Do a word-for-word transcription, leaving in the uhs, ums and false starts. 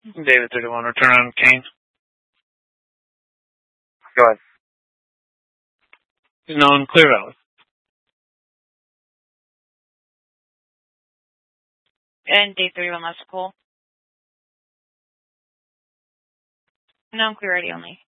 David thirty-one, return on Kane. Go ahead. He's now in Clear Valley. And Dave thirty-one, that's cool. No, clear ready only.